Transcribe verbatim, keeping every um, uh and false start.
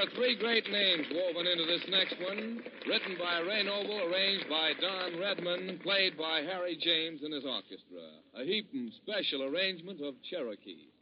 There are three great names woven into this next one. Written by Ray Noble, arranged by Don Redman, played by Harry James and his orchestra. A Heapin special arrangement of Cherokee.